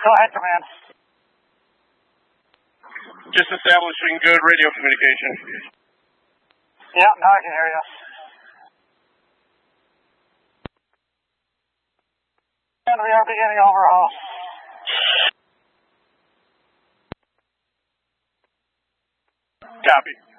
Go ahead, Command. Just establishing good radio communication. Yeah, now I can hear you. And we are beginning overhaul. Copy.